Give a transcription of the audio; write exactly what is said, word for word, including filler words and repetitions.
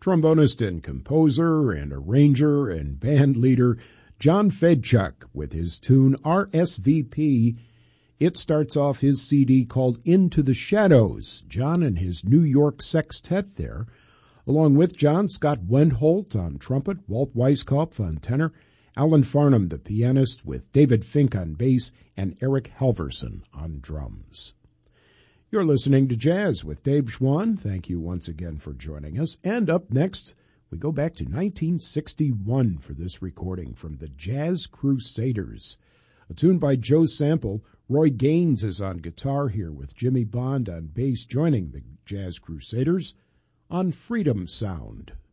trombonist and composer and arranger and band leader John Fedchuk with his tune R S V P. It starts off his C D called Into the Shadows. John and his New York Sextet there, along with John, Scott Wendholt on trumpet, Walt Weiskopf on tenor, Alan Farnham, the pianist, with David Fink on bass, and Eric Halverson on drums. You're listening to Jazz with Dave Schwann. Thank you once again for joining us. And up next, we go back to nineteen sixty-one for this recording from the Jazz Crusaders. A tune by Joe Sample. Roy Gaines is on guitar here with Jimmy Bond on bass, joining the Jazz Crusaders on Freedom Sound.